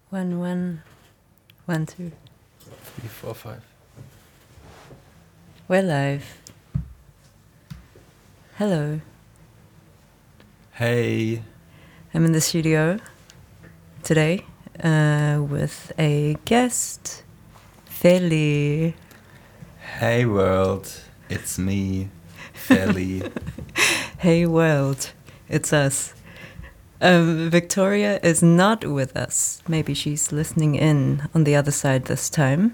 1, 1, 1, 2. 3, 4, 5. We're live. Hello. Hey. I'm in the studio today with a guest, Feli. Hey world, it's me, Feli. Hey world, it's us. Victoria is not with us. Maybe she's listening in on the other side this time.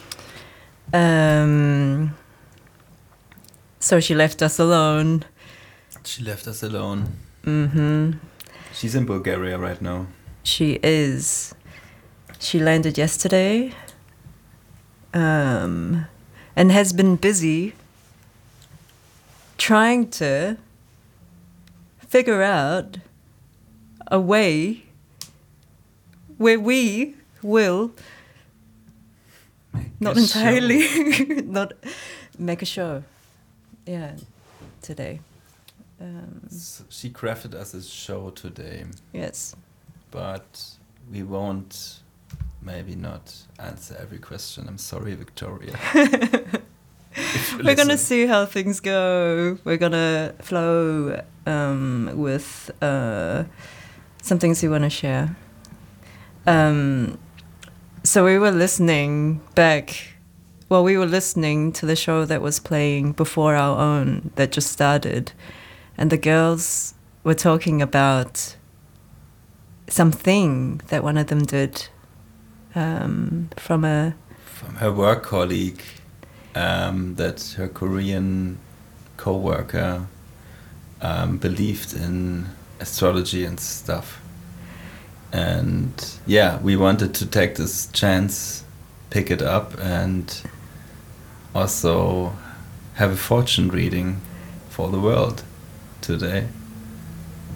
So she left us alone. She left us alone. Mm-hmm. She's in Bulgaria right now. She is. She landed yesterday. And has been busy trying to figure out a way where we will not entirely not make a show. Yeah, today. So she crafted us a show today. Yes. But we won't, maybe not answer every question. I'm sorry, Victoria. We're going to see how things go. We're going to flow with some things we want to share. So we were listening back. Well, we were listening to the show that was playing before our own that just started. And the girls were talking about something that one of them did from her work colleague. That her Korean co-worker believed in astrology and stuff. And yeah, we wanted to take this chance, pick it up, and also have a fortune reading for the world today.